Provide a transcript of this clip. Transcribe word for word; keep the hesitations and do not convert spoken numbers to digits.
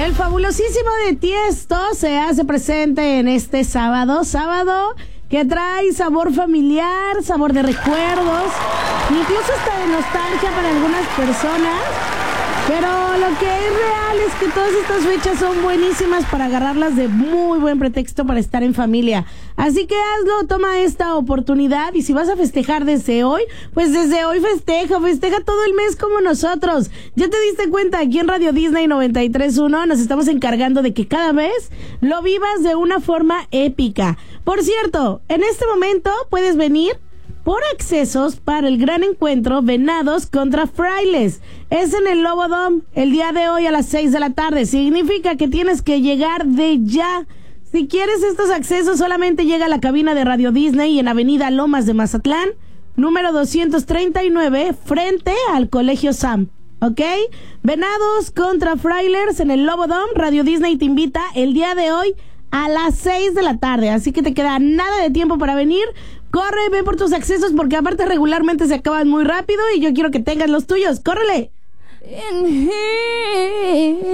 El fabulosísimo de Tiesto se hace presente en este sábado, sábado que trae sabor familiar, sabor de recuerdos, incluso hasta de nostalgia para algunas personas. Pero lo que es real es que todas estas fechas son buenísimas para agarrarlas de muy buen pretexto para estar en familia. Así que hazlo, toma esta oportunidad y si vas a festejar desde hoy, pues desde hoy festeja, festeja todo el mes como nosotros. Ya te diste cuenta, aquí en Radio Disney noventa y tres punto uno nos estamos encargando de que cada vez lo vivas de una forma épica. Por cierto, en este momento puedes venir por accesos para el gran encuentro Venados contra Frailes. Es en el Lobo Dome el día de hoy a las seis de la tarde. Significa que tienes que llegar de ya. Si quieres estos accesos, solamente llega a la cabina de Radio Disney en Avenida Lomas de Mazatlán, número doscientos treinta y nueve, frente al Colegio Sam. ¿Ok? Venados contra Frailes en el Lobo Dome. Radio Disney te invita el día de hoy a las seis de la tarde. Así que te queda nada de tiempo para venir. Corre, ve por tus accesos porque aparte regularmente se acaban muy rápido y yo quiero que tengas los tuyos. ¡Córrele! In here.